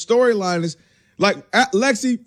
storyline is like at Lexi,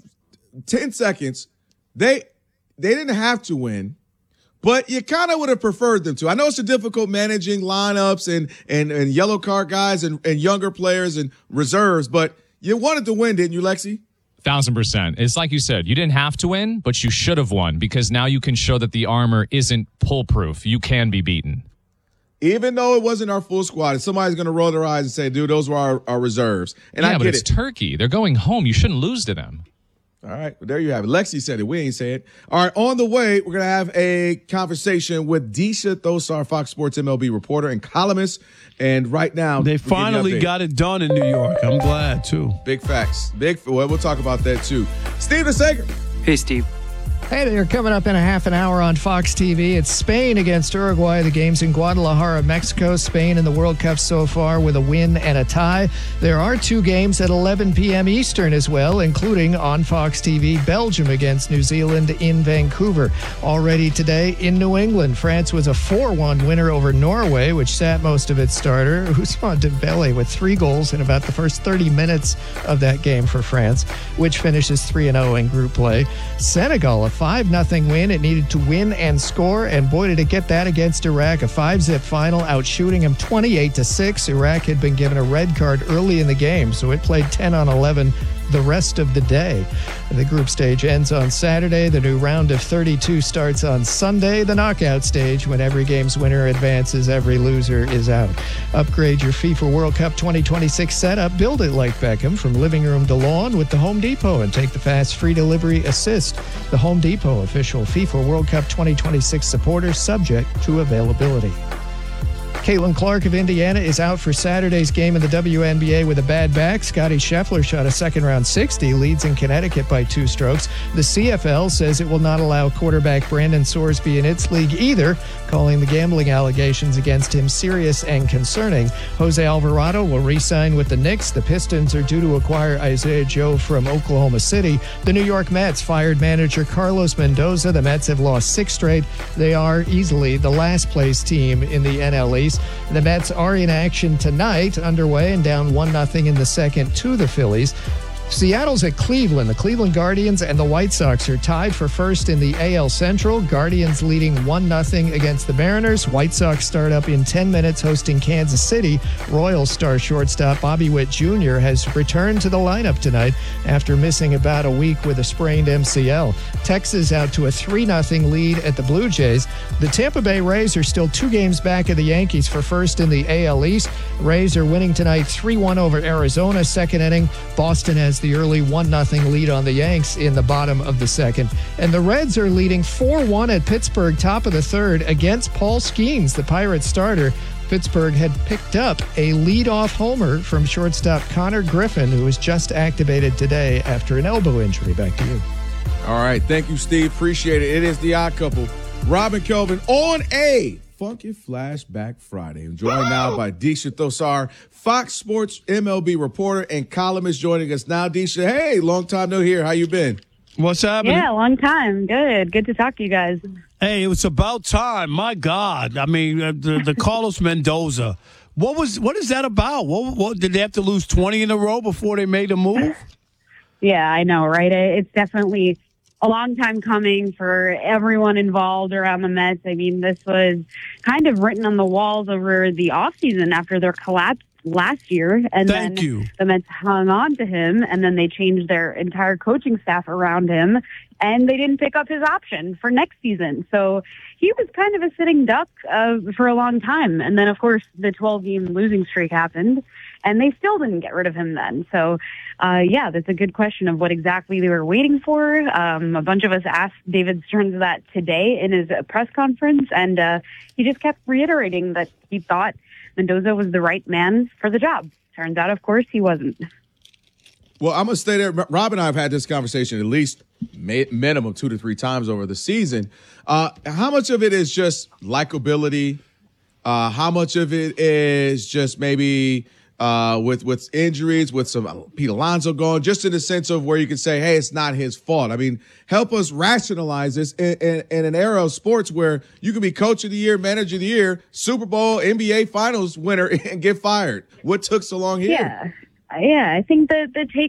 10 seconds. They didn't have to win, but you kind of would have preferred them to. I know it's a difficult managing lineups and yellow card guys and younger players and reserves, but you wanted to win, didn't you, Lexi? 1,000%. It's like you said, you didn't have to win, but you should have won because now you can show that the armor isn't pull-proof. You can be beaten. Even though it wasn't our full squad, somebody's going to roll their eyes and say, dude, those were our reserves. And I get but it's Turkey. They're going home. You shouldn't lose to them. All right, well, there you have it. Lexi said it. We ain't say it. All right, on the way, we're going to have a conversation with Disha Thosar, Fox Sports MLB reporter and columnist. And right now, they finally got it done in New York. I'm glad, too. Big facts. Well, we'll talk about that, too. Steve DeSager. Hey, Steve. Hey there, coming up in a half an hour on Fox TV, it's Spain against Uruguay. The game's in Guadalajara, Mexico. Spain in the World Cup so far with a win and a tie. There are 2 games at 11 p.m. Eastern as well, including on Fox TV, Belgium against New Zealand in Vancouver. Already today in New England, France was a 4-1 winner over Norway, which sat most of its starter, Ousmane Dembele, with 3 goals in about the first 30 minutes of that game for France, which finishes 3-0 in group play. Senegal, a 5-0 win. It needed to win and score, and boy, did it get that against Iraq. A 5-zip final, outshooting him 28-6. Iraq had been given a red card early in the game, so it played 10 on 11 the rest of the day. The group stage ends on Saturday. The new round of 32 starts on Sunday. The knockout stage, when every game's winner advances, every loser is out. Upgrade your FIFA World Cup 2026 setup. Build it like Beckham from living room to lawn with the Home Depot and take the fast free delivery assist. The Home Depot, official FIFA World Cup 2026 supporter, subject to availability. Caitlin Clark of Indiana is out for Saturday's game in the WNBA with a bad back. Scottie Scheffler shot a second-round 60, leads in Connecticut by 2 strokes. The CFL says it will not allow quarterback Brandon Sorsby in its league either, calling the gambling allegations against him serious and concerning. Jose Alvarado will re-sign with the Knicks. The Pistons are due to acquire Isaiah Joe from Oklahoma City. The New York Mets fired manager Carlos Mendoza. The Mets have lost 6 straight. They are easily the last-place team in the NL East. The Mets are in action tonight, underway and down 1-0 in the second to the Phillies. Seattle's at Cleveland. The Cleveland Guardians and the White Sox are tied for first in the AL Central. Guardians leading 1-0 against the Mariners. White Sox start up in 10 minutes hosting Kansas City. Royals star shortstop Bobby Witt Jr. has returned to the lineup tonight after missing about a week with a sprained MCL. Texas out to a 3-0 lead at the Blue Jays. The Tampa Bay Rays are still 2 games back of the Yankees for first in the AL East. Rays are winning tonight 3-1 over Arizona. Second inning, Boston has the early 1-0 lead on the Yanks in the bottom of the second. And the Reds are leading 4-1 at Pittsburgh, top of the third, against Paul Skeens, the Pirates starter. Pittsburgh had picked up a leadoff homer from shortstop Connor Griffin, who was just activated today after an elbow injury. Back to you. All right. Thank you, Steve. Appreciate it. It is the Odd Couple. Robin Kelvin on a Funky Flashback Friday. I'm joined now by Disha Thosar, Fox Sports MLB reporter and columnist, joining us now. Disha, hey, long time no hear. How you been? What's happening? Yeah, long time. Good to talk to you guys. Hey, it was about time. My God. I mean, the Carlos Mendoza. What is that about? What did they have to lose 20 in a row before they made a move? Yeah, I know, right? It's definitely a long time coming for everyone involved around the Mets. I mean, this was kind of written on the walls over the offseason after their collapse last year. And the Mets hung on to him, and then they changed their entire coaching staff around him, and they didn't pick up his option for next season. So he was kind of a sitting duck for a long time. And then, of course, the 12-game losing streak happened, and they still didn't get rid of him then. So, yeah, that's a good question of what exactly they were waiting for. A bunch of us asked David Stearns that today in his press conference, and he just kept reiterating that he thought Mendoza was the right man for the job. Turns out, of course, he wasn't. Well, I'm going to stay there. Rob and I have had this conversation at least minimum 2 to 3 times over the season. How much of it is just likability? How much of it is just maybe with injuries, with some Pete Alonso going, just in the sense of where you can say, hey, it's not his fault. I mean, help us rationalize this in an era of sports where you can be coach of the year, manager of the year, Super Bowl, NBA Finals winner, and get fired. What took so long here? Yeah, I think the take